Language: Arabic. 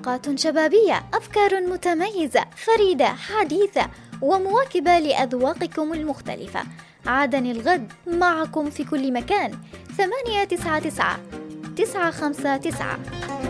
حلقات شبابية، أفكار متميزة فريدة حديثة ومواكبة لأذواقكم المختلفة. عادني الغد معكم في كل مكان. 899 959